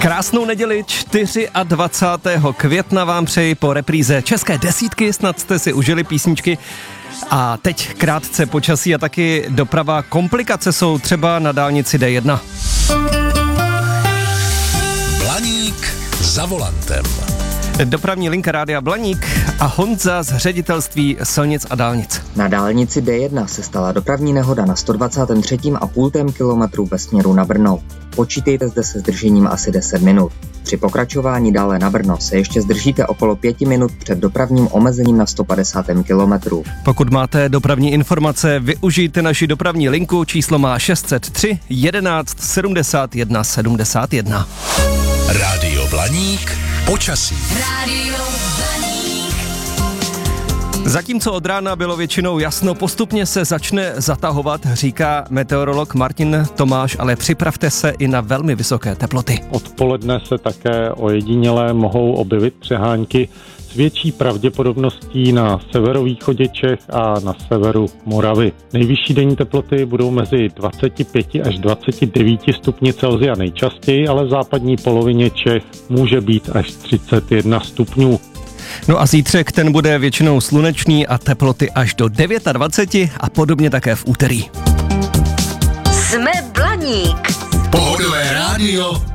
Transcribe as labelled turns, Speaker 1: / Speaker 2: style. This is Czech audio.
Speaker 1: Krásnou neděli 24. května vám přeji po repríze České desítky, snad jste si užili písničky. A teď krátce počasí a taky doprava. Komplikace jsou třeba na dálnici D1.
Speaker 2: Blaník za volantem.
Speaker 1: Dopravní linka Rádia Blaník a Honza z ředitelství silnic a dálnic.
Speaker 3: Na dálnici D1 se stala dopravní nehoda na 123,5 kilometru ve směru na Brno. Počítejte zde se zdržením asi 10 minut. Při pokračování dále na Brno se ještě zdržíte okolo 5 minut před dopravním omezením na 150 kilometrů.
Speaker 1: Pokud máte dopravní informace, využijte naši dopravní linku, číslo má 603 11 71 71.
Speaker 2: Rádio Blaník, počasí.
Speaker 4: Rádio Blaník.
Speaker 1: Zatímco od rána bylo většinou jasno, postupně se začne zatahovat, říká meteorolog Martin Tomáš, ale připravte se i na velmi vysoké teploty.
Speaker 5: Odpoledne se také ojedinělé mohou objevit přehánky s větší pravděpodobností na severovýchodě Čech a na severu Moravy. Nejvyšší denní teploty budou mezi 25 až 29 stupni Celsia nejčastěji, ale v západní polovině Čech může být až 31 stupňů.
Speaker 1: No a zítřek ten bude většinou slunečný a teploty až do 29 a podobně také v úterý.
Speaker 4: Jsme Blaník.
Speaker 2: Pohodové rádio